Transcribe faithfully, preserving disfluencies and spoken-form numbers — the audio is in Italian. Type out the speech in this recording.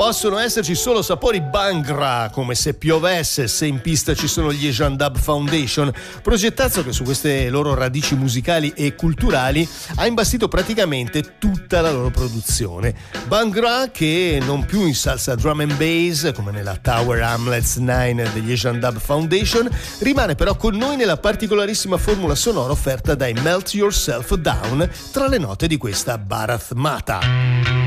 possono esserci solo sapori Bhangra, come se piovesse, se in pista ci sono gli Asian Dub Foundation, progettazzo che su queste loro radici musicali e culturali ha imbastito praticamente tutta la loro produzione. Bhangra, che non più in salsa drum and bass come nella Tower Hamlets nove degli Asian Dub Foundation, rimane però con noi nella particolarissima formula sonora offerta dai Melt Yourself Down tra le note di questa Bharat Mata.